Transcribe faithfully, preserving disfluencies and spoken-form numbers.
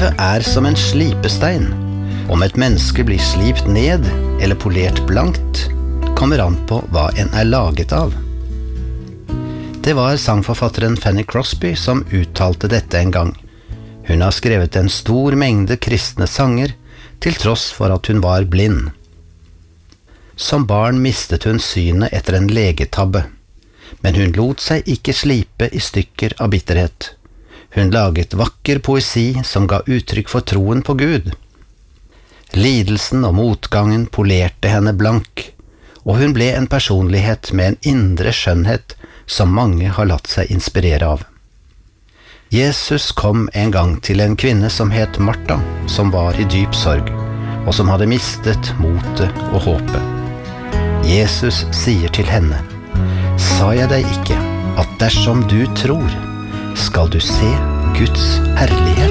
Livet er som en slipestein. Om et menneske blir slipt ned eller polert blankt, kommer an på hva en er laget av. Det var sangforfatteren Fanny Crosby som uttalte dette en gang. Hun har skrevet en stor mengde kristne sanger, til tross for at hun var blind. Som barn mistet hun synet etter en legetabbe, men hun lot seg ikke slipe i stykker av bitterhet. Hun laget vakker poesi som ga uttrykk for troen på Gud. Lidelsen og motgangen polerte henne blank, og hun ble en personlighet med en indre skjønnhet som mange har latt seg inspirere av. Jesus kom en gang til en kvinne som het Martha, som var i dyp sorg, og som hadde mistet motet og håpet. Jesus sier til henne: «Sa jeg deg ikke at dersom du tror, skal du se Guds herlighet?»